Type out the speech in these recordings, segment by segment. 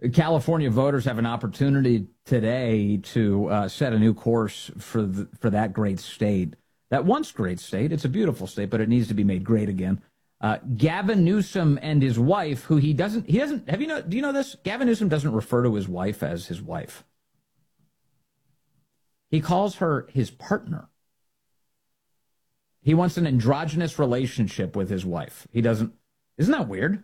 California voters have an opportunity today to set a new course for that great state. That once great state. It's a beautiful state, but it needs to be made great again. Gavin Newsom and his wife, who he doesn't, do you know this? Gavin Newsom doesn't refer to his wife as his wife. He calls her his partner. He wants an androgynous relationship with his wife. He doesn't, isn't that weird?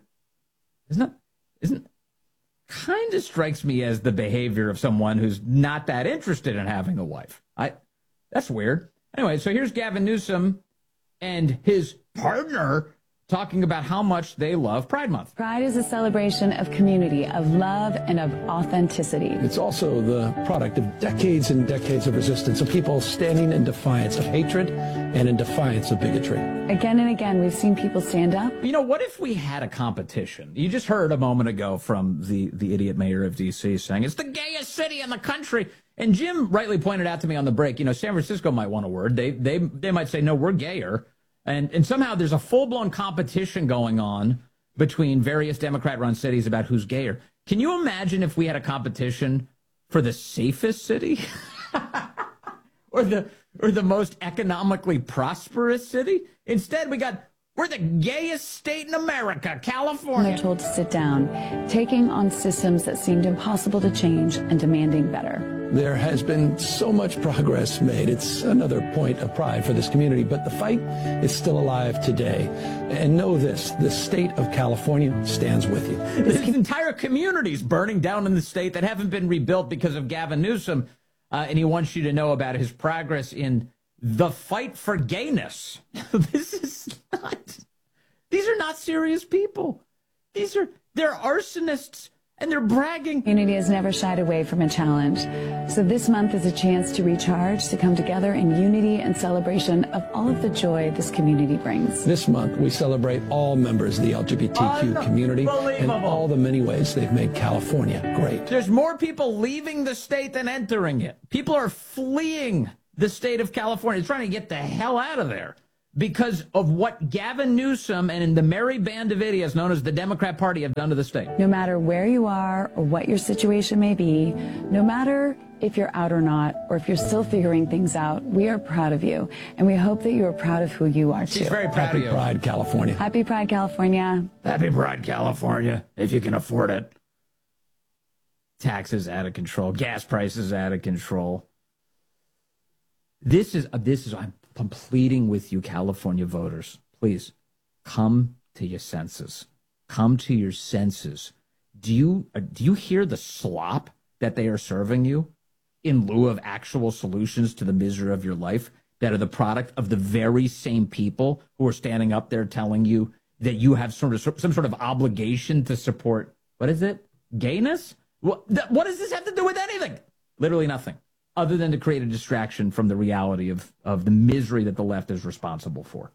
Kind of strikes me as the behavior of someone who's not that interested in having a wife. That's weird. Anyway, so here's Gavin Newsom and his partner talking about how much they love Pride Month. Pride is a celebration of community, of love, and of authenticity. It's also the product of decades and decades of resistance, of people standing in defiance of hatred and in defiance of bigotry. Again and again, we've seen people stand up. You know, what if we had a competition? You just heard a moment ago from the idiot mayor of D.C. saying it's the gayest city in the country. And Jim rightly pointed out to me on the break, San Francisco might want a word. They might say, no, we're gayer. And somehow there's a full-blown competition going on between various Democrat-run cities about who's gayer. Can you imagine if we had a competition for the safest city? or the most economically prosperous city? Instead, we're the gayest state in America, California. They're told to sit down, taking on systems that seemed impossible to change and demanding better. There has been so much progress made. It's another point of pride for this community, but the fight is still alive today. And know this, the state of California stands with you. There's entire communities burning down in the state that haven't been rebuilt because of Gavin Newsom, and he wants you to know about his progress in the fight for gayness. These are not serious people. They're arsonists. And they're bragging. Community has never shied away from a challenge. So this month is a chance to recharge, to come together in unity and celebration of all of the joy this community brings. This month, we celebrate all members of the LGBTQ community and all the many ways they've made California great. There's more people leaving the state than entering it. People are fleeing the state of California, trying to get the hell out of there because of what Gavin Newsom and the merry band of idiots known as the Democrat Party have done to the state. No matter where you are or what your situation may be, no matter if you're out or not, or if you're still figuring things out, we are proud of you. And we hope that you are proud of who you are, too. She's very proud of you. Happy Pride, California. Happy Pride, California. Happy Pride, California, if you can afford it. Taxes out of control. Gas prices out of control. I'm pleading with you, California voters. Please, come to your senses. Come to your senses. Do you hear the slop that they are serving you in lieu of actual solutions to the misery of your life that are the product of the very same people who are standing up there telling you that you have some sort of obligation to support, what is it? Gayness? What does this have to do with anything? Literally nothing. Other than to create a distraction from the reality of the misery that the left is responsible for.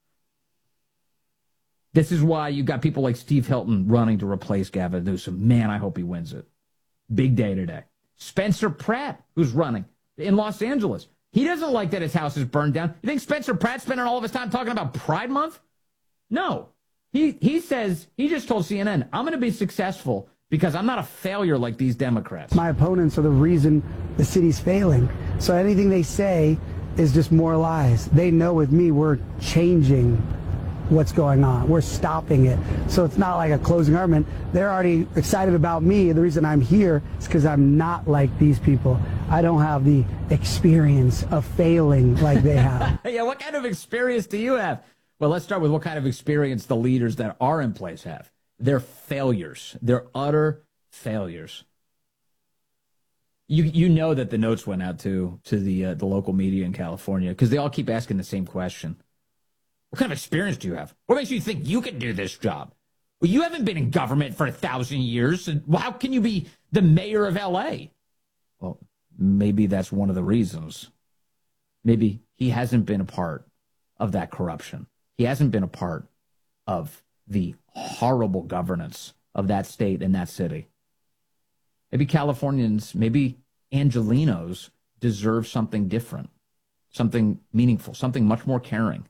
This is why you got people like Steve Hilton running to replace Gavin Newsom. Man, I hope he wins it. Big day today. Spencer Pratt, who's running in Los Angeles. He doesn't like that his house is burned down. You think Spencer Pratt's spending all of his time talking about Pride Month? No. He says, he just told CNN, I'm going to be successful because I'm not a failure like these Democrats. My opponents are the reason the city's failing. So anything they say is just more lies. They know with me we're changing what's going on. We're stopping it. So it's not like a closing argument. They're already excited about me. The reason I'm here is because I'm not like these people. I don't have the experience of failing like they have. Yeah, what kind of experience do you have? Well, let's start with what kind of experience the leaders that are in place have. They're failures. They're utter failures. You know that the notes went out to the local media in California because they all keep asking the same question. What kind of experience do you have? What makes you think you can do this job? Well, you haven't been in government for 1,000 years. And how can you be the mayor of L.A.? Well, maybe that's one of the reasons. Maybe he hasn't been a part of that corruption. He hasn't been a part of the horrible governance of that state and that city. Maybe Californians, maybe Angelenos deserve something different, something meaningful, something much more caring.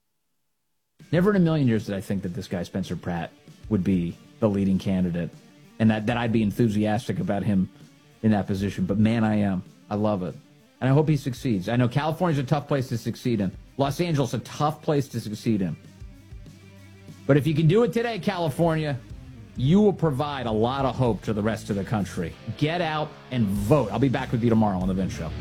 Never in a million years did I think that this guy, Spencer Pratt, would be the leading candidate and that I'd be enthusiastic about him in that position. But man, I am. I love it. And I hope he succeeds. I know California's a tough place to succeed in. Los Angeles, a tough place to succeed in. But if you can do it today, California, you will provide a lot of hope to the rest of the country. Get out and vote. I'll be back with you tomorrow on The Vince Show.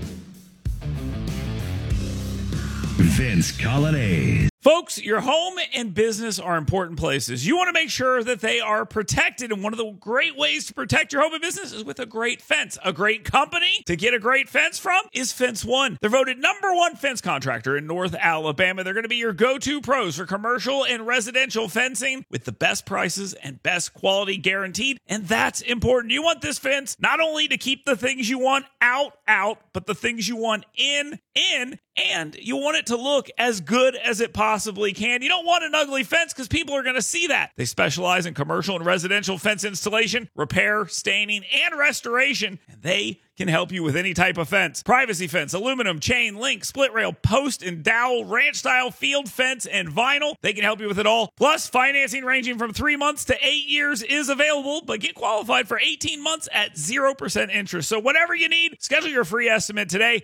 Vince Coglianese. Folks, your home and business are important places. You want to make sure that they are protected, and one of the great ways to protect your home and business is with a great fence. A great company to get a great fence from is Fence One. They're voted #1 fence contractor in North Alabama. They're going to be your go-to pros for commercial and residential fencing with the best prices and best quality guaranteed, and that's important. You want this fence not only to keep the things you want out, but the things you want in, and you want it to look as good as it possibly can. You don't want an ugly fence because people are going to see that. They specialize in commercial and residential fence installation, repair, staining, and restoration, and they can help you with any type of fence. Privacy fence, aluminum, chain, link, split rail, post and dowel, ranch style, field fence, and vinyl. They can help you with it all. Plus, financing ranging from 3 months to 8 years is available, but get qualified for 18 months at 0% interest. So whatever you need, schedule your free estimate today.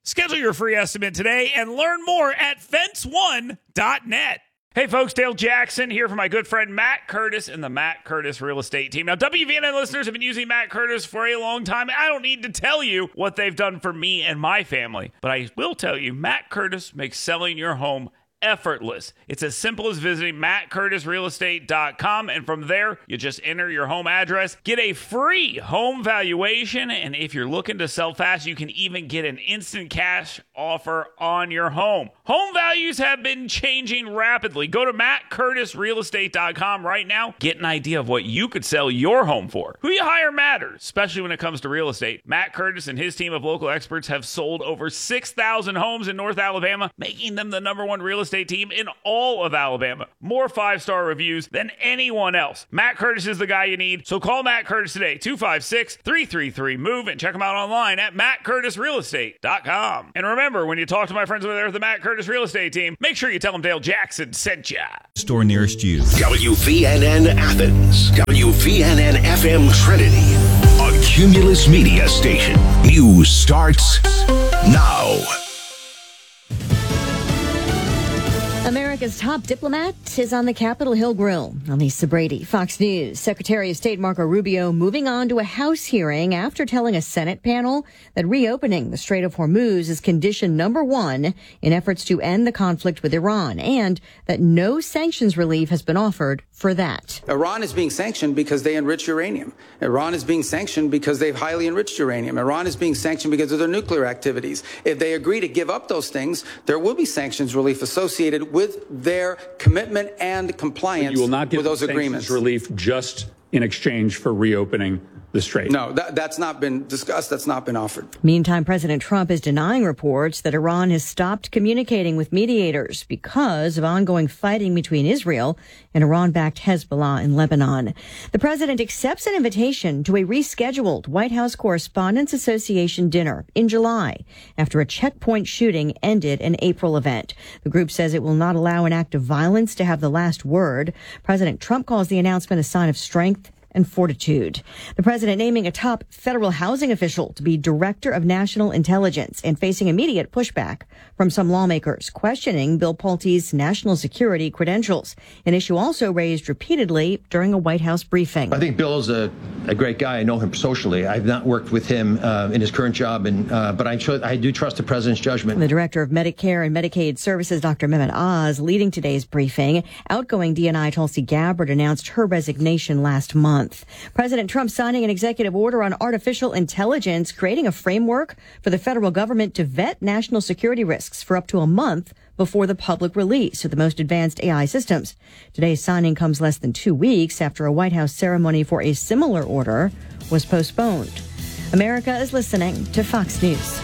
And learn more at fence1.net. Hey folks, Dale Jackson here for my good friend Matt Curtis and the Matt Curtis Real Estate Team. Now, WVNN listeners have been using Matt Curtis for a long time. I don't need to tell you what they've done for me and my family, but I will tell you, Matt Curtis makes selling your home effortless. It's as simple as visiting mattcurtisrealestate.com, and from there, you just enter your home address, get a free home valuation, and if you're looking to sell fast, you can even get an instant cash offer on your home. Home values have been changing rapidly. Go to mattcurtisrealestate.com right now. Get an idea of what you could sell your home for. Who you hire matters, especially when it comes to real estate. Matt Curtis and his team of local experts have sold over 6,000 homes in North Alabama, making them the #1 real estate team in all of Alabama. More 5-star reviews than anyone else. Matt Curtis is the guy you need, so call Matt Curtis today, 256-333-MOVE, and check him out online at mattcurtisrealestate.com. And remember, when you talk to my friends over there at the Matt Curtis Real Estate Team, make sure you tell them Dale Jackson sent ya. Store nearest you. WVNN Athens, WVNN FM Trinity, a Cumulus Media station. News starts now. America's top diplomat is on the Capitol Hill Grill. Lisa Brady, Fox News. Secretary of State Marco Rubio moving on to a House hearing after telling a Senate panel that reopening the Strait of Hormuz is condition #1 in efforts to end the conflict with Iran, and that no sanctions relief has been offered for that. Iran is being sanctioned because they enrich uranium. Iran is being sanctioned because they've highly enriched uranium. Iran is being sanctioned because of their nuclear activities. If they agree to give up those things, there will be sanctions relief associated with their commitment and compliance with those agreements. You will not get sanctions relief just in exchange for reopening the strait. No, that's not been discussed. That's not been offered. Meantime, President Trump is denying reports that Iran has stopped communicating with mediators because of ongoing fighting between Israel and Iran-backed Hezbollah in Lebanon. The president accepts an invitation to a rescheduled White House Correspondents Association dinner in July after a checkpoint shooting ended an April event. The group says it will not allow an act of violence to have the last word. President Trump calls the announcement a sign of strength and fortitude. The president naming a top federal housing official to be director of national intelligence and facing immediate pushback from some lawmakers questioning Bill Pulte's national security credentials, an issue also raised repeatedly during a White House briefing. I think Bill is a great guy. I know him socially. I've not worked with him in his current job, but I do trust the president's judgment. The director of Medicare and Medicaid Services, Dr. Mehmet Oz, leading today's briefing. Outgoing DNI Tulsi Gabbard announced her resignation last month. President Trump signing an executive order on artificial intelligence, creating a framework for the federal government to vet national security risks for up to a month before the public release of the most advanced AI systems. Today's signing comes less than 2 weeks after a White House ceremony for a similar order was postponed. America is listening to Fox News.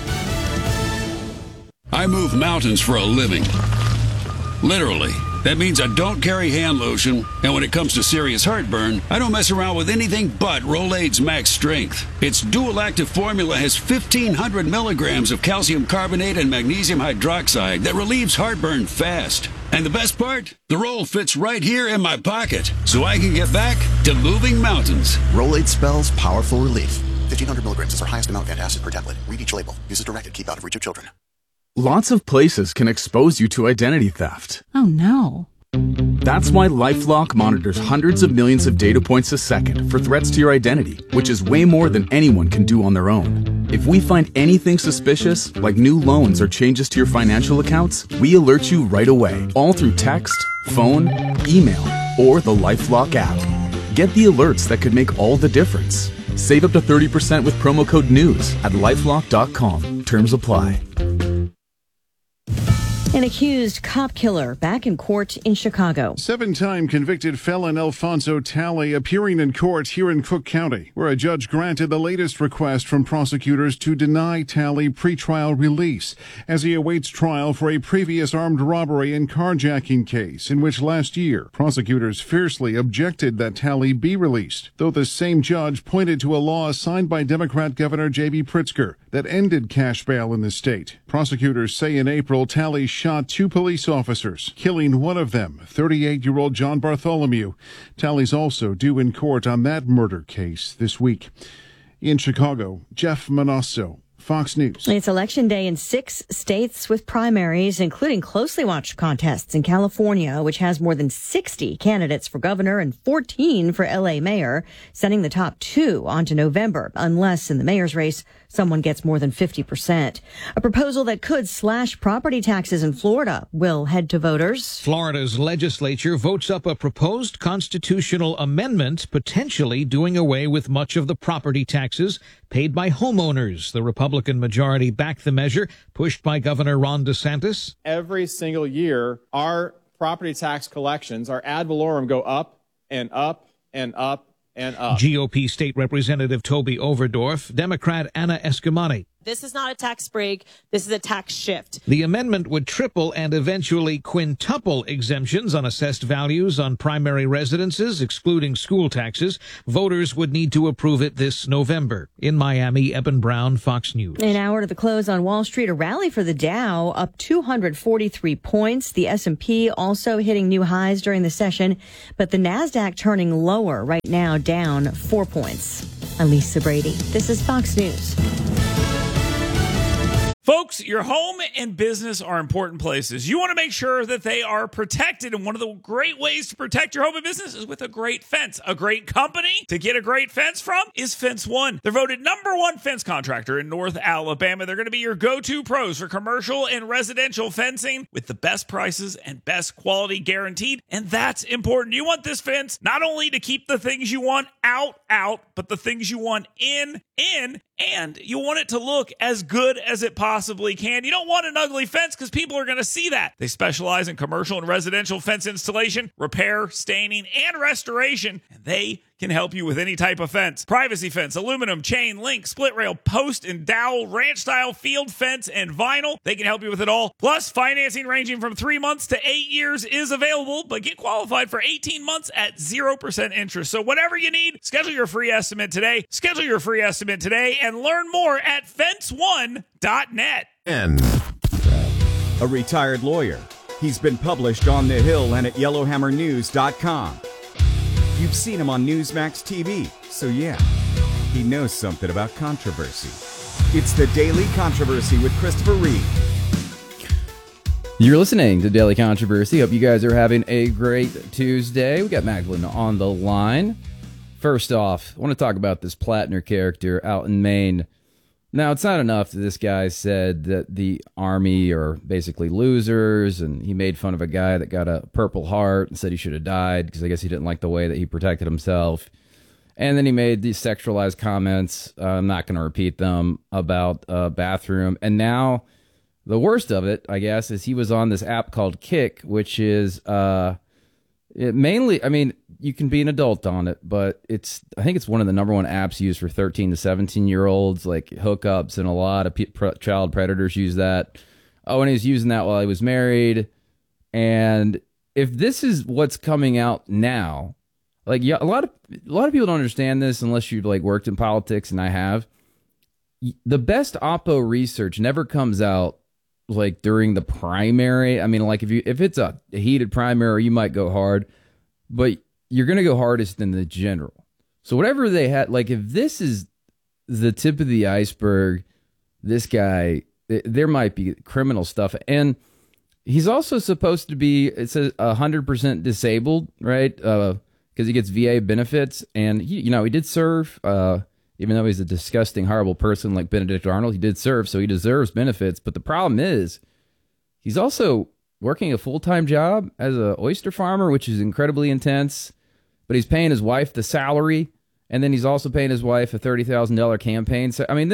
I move mountains for a living. Literally. That means I don't carry hand lotion, and when it comes to serious heartburn, I don't mess around with anything but Rolaids Max Strength. Its dual-active formula has 1,500 milligrams of calcium carbonate and magnesium hydroxide that relieves heartburn fast. And the best part? The roll fits right here in my pocket, so I can get back to moving mountains. Rolade spells powerful relief. 1,500 milligrams is our highest amount of antacid per tablet. Read each label. Use as directed. Keep out of reach of children. Lots of places can expose you to identity theft. Oh no. That's why LifeLock monitors hundreds of millions of data points a second for threats to your identity, which is way more than anyone can do on their own. If we find anything suspicious, like new loans or changes to your financial accounts, we alert you right away, all through text, phone, email, or the LifeLock app. Get the alerts that could make all the difference. Save up to 30% with promo code NEWS at LifeLock.com. Terms apply. An accused cop killer back in court in Chicago. 7-time convicted felon Alfonso Talley appearing in court here in Cook County, where a judge granted the latest request from prosecutors to deny Talley pretrial release as he awaits trial for a previous armed robbery and carjacking case in which last year prosecutors fiercely objected that Talley be released, though the same judge pointed to a law signed by Democrat Governor J.B. Pritzker that ended cash bail in the state. Prosecutors say in April Talley shot 2 police officers, killing one of them, 38-year-old John Bartholomew. Talley's also due in court on that murder case this week. In Chicago, Jeff Manasso, Fox News. It's election day in 6 states with primaries, including closely watched contests in California, which has more than 60 candidates for governor and 14 for L.A. mayor, sending the top 2 on to November, unless in the mayor's race someone gets more than 50%. A proposal that could slash property taxes in Florida will head to voters. Florida's legislature votes up a proposed constitutional amendment potentially doing away with much of the property taxes paid by homeowners. The Republican majority backed the measure, pushed by Governor Ron DeSantis. Every single year, our property tax collections, our ad valorem, go up and up and up and up. GOP State Representative Toby Overdorf, Democrat Anna Escamani. This is not a tax break. This is a tax shift. The amendment would triple and eventually quintuple exemptions on assessed values on primary residences, excluding school taxes. Voters would need to approve it this November. In Miami, Eben Brown, Fox News. An hour to the close on Wall Street, a rally for the Dow up 243 points. The S&P also hitting new highs during the session, but the NASDAQ turning lower right now, down 4 points. I'm Lisa Brady. This is Fox News. Folks, your home and business are important places. You want to make sure that they are protected, and one of the great ways to protect your home and business is with a great fence. A great company to get a great fence from is Fence One. They're voted #1 fence contractor in North Alabama. They're going to be your go-to pros for commercial and residential fencing with the best prices and best quality guaranteed, and that's important. You want this fence not only to keep the things you want out, but the things you want in, and you want it to look as good as it possibly can. You don't want an ugly fence because people are going to see that. They specialize in commercial and residential fence installation, repair, staining, and restoration, and they can help you with any type of fence. Privacy fence, aluminum, chain, link, split rail, post and dowel, ranch style, field fence, and vinyl. They can help you with it all. Plus, financing ranging from 3 months to 8 years is available, but get qualified for 18 months at 0% interest. So whatever you need, schedule your free estimate today. Schedule your free estimate today and learn more at fence1.net. A retired lawyer. He's been published on The Hill and at YellowhammerNews.com. You've seen him on Newsmax TV, so yeah, he knows something about controversy. It's the Daily Controversy with Christopher Reed. You're listening to Daily Controversy. Hope you guys are having a great Tuesday. We got Magdalene on the line. First off, I want to talk about this Plattner character out in Maine. Now, it's not enough that this guy said that the Army are basically losers, and he made fun of a guy that got a Purple Heart and said he should have died because I guess he didn't like the way that he protected himself. And then he made these sexualized comments, I'm not going to repeat them, about a bathroom. And now the worst of it, I guess, is he was on this app called Kick, which is mainly, I mean, you can be an adult on it, but I think it's one of the #1 apps used for 13 to 17-year-olds, like hookups, and a lot of child predators use that. Oh, and he's using that while he was married. And if this is what's coming out now, like, yeah, a lot of people don't understand this unless you've like worked in politics, and I have. The best Oppo research never comes out like during the primary. I mean, like if it's a heated primary, you might go hard, but you're going to go hardest in the general. So whatever they had, like if this is the tip of the iceberg, this guy, there might be criminal stuff. And he's also supposed to be, it says 100% disabled, right? Because he gets VA benefits. And he did serve, even though he's a disgusting, horrible person like Benedict Arnold, he did serve, so he deserves benefits. But the problem is he's also working a full-time job as an oyster farmer, which is incredibly intense. But he's paying his wife the salary, and then he's also paying his wife a $30,000 campaign. So, I mean,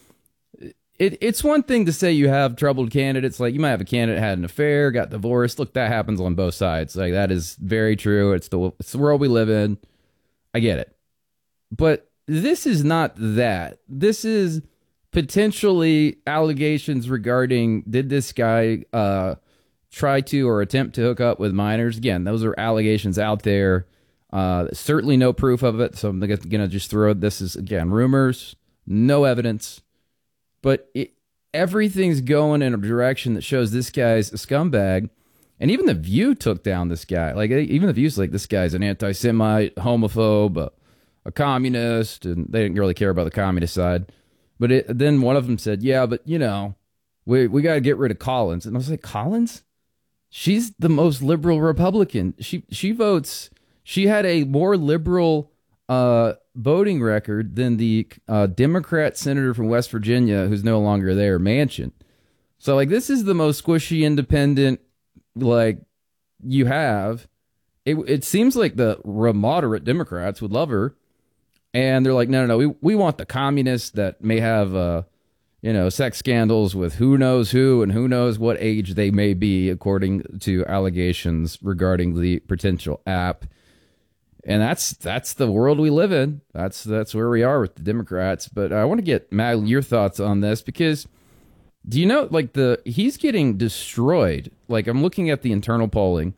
it's one thing to say you have troubled candidates. Like, you might have a candidate had an affair, got divorced. Look, that happens on both sides. Like, that is very true. It's the world we live in. I get it. But this is not that. This is potentially allegations regarding, did this guy try to or attempt to hook up with minors? Again, those are allegations out there. Certainly no proof of it, so I'm going to just throw this as, again, rumors, no evidence. But everything's going in a direction that shows this guy's a scumbag. And even The View took down this guy. Like, even The View's like, this guy's an anti-Semite, homophobe, a communist, and they didn't really care about the communist side. But then one of them said, yeah, but, we got to get rid of Collins. And I was like, Collins? She's the most liberal Republican. She votes... She had a more liberal voting record than the Democrat senator from West Virginia, who's no longer there, Manchin. So, like, this is the most squishy independent, like, you have. It seems like the moderate Democrats would love her. And they're like, no, we want the communists that may have, sex scandals with who knows who and who knows what age they may be, according to allegations regarding the potential app. And that's the world we live in. That's where we are with the Democrats. But I want to get, Matt, your thoughts on this, because do you know, like, he's getting destroyed. Like, I'm looking at the internal polling.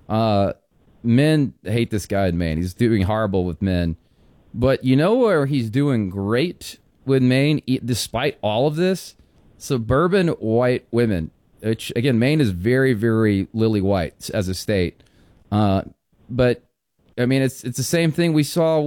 Men hate this guy in Maine. He's doing horrible with men. But you know where he's doing great with Maine, despite all of this? Suburban white women. Which, again, Maine is very, very lily white as a state. But I mean, it's the same thing we saw